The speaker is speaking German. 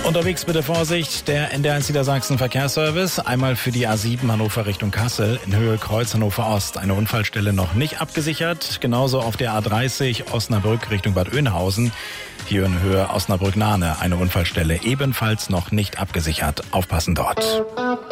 Unterwegs bitte Vorsicht, der NDR1 Niedersachsen Verkehrsservice. Einmal für die A7 Hannover Richtung Kassel in Höhe Kreuz Hannover Ost. Eine Unfallstelle noch nicht abgesichert. Genauso auf der A30 Osnabrück Richtung Bad Oeynhausen. Hier in Höhe Osnabrück-Nahne eine Unfallstelle ebenfalls noch nicht abgesichert. Aufpassen dort.